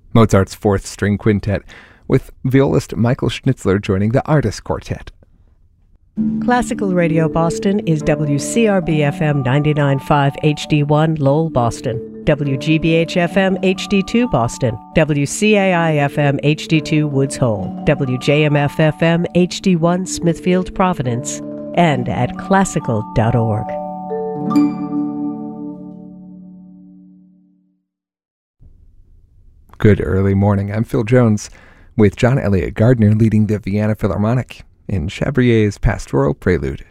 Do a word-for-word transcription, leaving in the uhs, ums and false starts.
Mozart's Fourth String Quintet, with violist Michael Schnitzler joining the Artist Quartet. Classical Radio Boston is W C R B F M ninety-nine point five H D one Lowell, Boston, W G B H F M H D two Boston, W C A I F M H D two Woods Hole, W J M F F M H D one Smithfield, Providence, and at classical dot org. Good early morning. I'm Phil Jones, with John Elliott Gardner leading the Vienna Philharmonic in Chabrier's Pastoral Prelude.